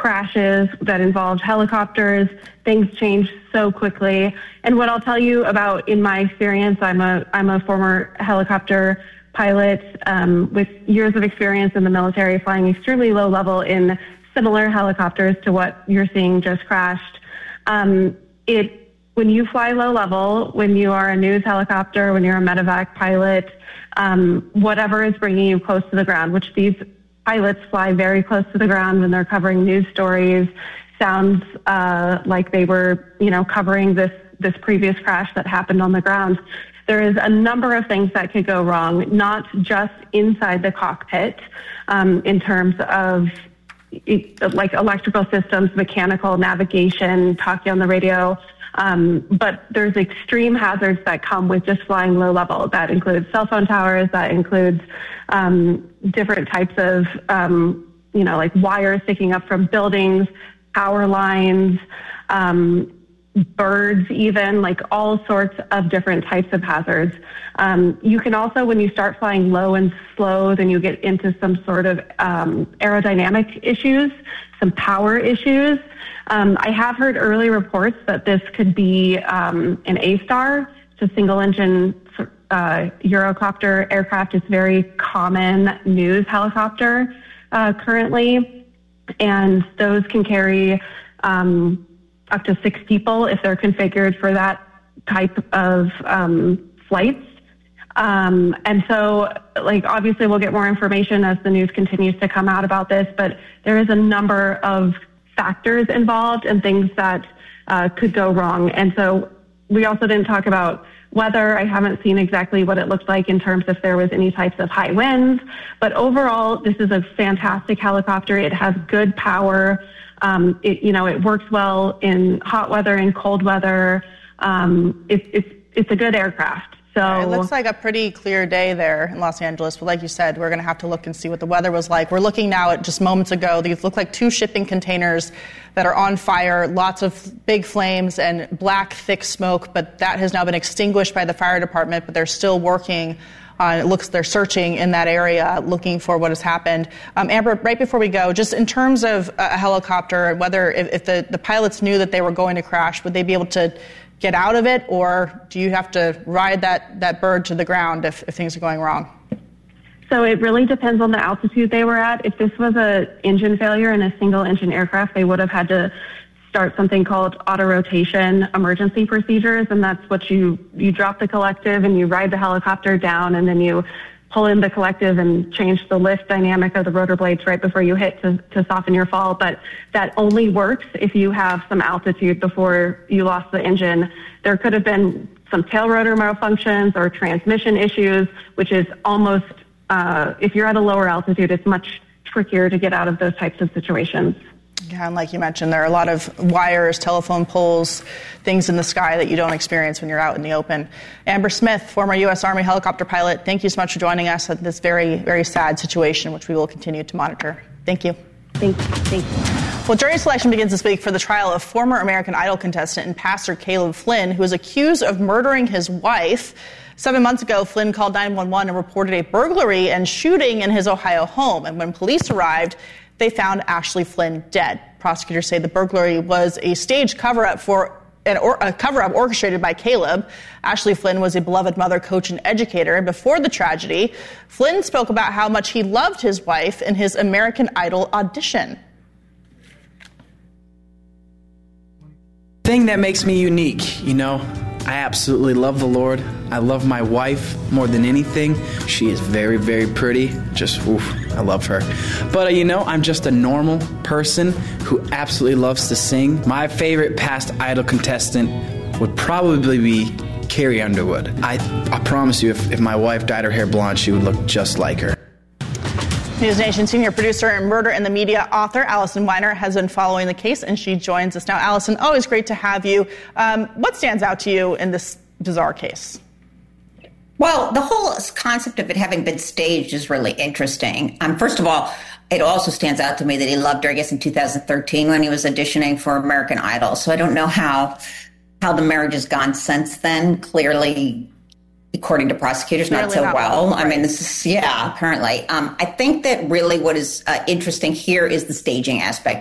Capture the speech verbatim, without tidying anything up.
crashes that involved helicopters. Things change so quickly. And what I'll tell you about, in my experience, I'm a I'm a former helicopter pilot um, with years of experience in the military, flying extremely low level in similar helicopters to what you're seeing just crashed. Um, it when you fly low level, when you are a news helicopter, when you're a medevac pilot, um, whatever is bringing you close to the ground, which these pilots fly very close to the ground when they're covering news stories, sounds uh, like they were, you know, covering this this previous crash that happened on the ground. There is a number of things that could go wrong, not just inside the cockpit, um, in terms of like electrical systems, mechanical navigation, talking on the radio. Um, but there's extreme hazards that come with just flying low level. That includes cell phone towers. That includes um, different types of, um, you know, like wires sticking up from buildings, power lines, um, birds even, like all sorts of different types of hazards. Um, you can also, when you start flying low and slow, then you get into some sort of um, aerodynamic issues, some power issues. Um, I have heard early reports that this could be um, an A-STAR, it's a single-engine uh, Eurocopter aircraft. It's very common news helicopter uh, currently, and those can carry um, up to six people if they're configured for that type of um, flights. Um, and so, like, obviously we'll get more information as the news continues to come out about this, but there is a number of factors involved and things that uh, could go wrong. And so we also didn't talk about weather. I haven't seen exactly what it looked like in terms of if there was any types of high winds, but overall, this is a fantastic helicopter. It has good power. Um, it, you know, it works well in hot weather and cold weather. Um, it, it's it's a good aircraft. So it looks like a pretty clear day there in Los Angeles. But like you said, we're going to have to look and see what the weather was like. We're looking now at just moments ago. These look like two shipping containers that are on fire, lots of big flames and black, thick smoke. But that has now been extinguished by the fire department, but they're still working. Uh, it looks they're searching in that area, looking for what has happened. Um, Amber, right before we go, just in terms of a helicopter, whether if, if the, the pilots knew that they were going to crash, would they be able to get out of it, or do you have to ride that, that bird to the ground if, if things are going wrong? So it really depends on the altitude they were at. If this was an engine failure in a single-engine aircraft, they would have had to start something called auto-rotation emergency procedures, and that's what you, you drop the collective and you ride the helicopter down, and then you pull in the collective and change the lift dynamic of the rotor blades right before you hit to, to soften your fall. But that only works if you have some altitude before you lost the engine. There could have been some tail rotor malfunctions or transmission issues, which is almost, uh, if you're at a lower altitude, it's much trickier to get out of those types of situations. Yeah, and like you mentioned, there are a lot of wires, telephone poles, things in the sky that you don't experience when you're out in the open. Amber Smith, former U S Army helicopter pilot, thank you so much for joining us at this very, very sad situation, which we will continue to monitor. Thank you. Thank you. Thank you. Well, jury selection begins this week for the trial of former American Idol contestant and pastor Caleb Flynn, who is accused of murdering his wife. Seven months ago, Flynn called nine one one and reported a burglary and shooting in his Ohio home. And when police arrived, they found Ashley Flynn dead. Prosecutors say the burglary was a staged cover-up for an or, a cover-up orchestrated by Caleb. Ashley Flynn was a beloved mother, coach, and educator. And before the tragedy, Flynn spoke about how much he loved his wife in his American Idol audition. Thing that makes me unique, you know, I absolutely love the Lord. I love my wife more than anything. She is very, very pretty. Just, oof, I love her. But, uh, you know, I'm just a normal person who absolutely loves to sing. My favorite past Idol contestant would probably be Carrie Underwood. I, I promise you, if, if my wife dyed her hair blonde, she would look just like her. News Nation senior producer and Murder in the Media author Allison Weiner has been following the case, and she joins us now. Allison, always great to have you. Um, what stands out to you in this bizarre case? Well, the whole concept of it having been staged is really interesting. Um, first of all, it also stands out to me that he loved her, I guess, in two thousand thirteen when he was auditioning for American Idol. So I don't know how how the marriage has gone since then. Clearly, according to prosecutors, not so not well. well. Right. I mean, this is, yeah, apparently. Um, I think that really what is uh, interesting here is the staging aspect.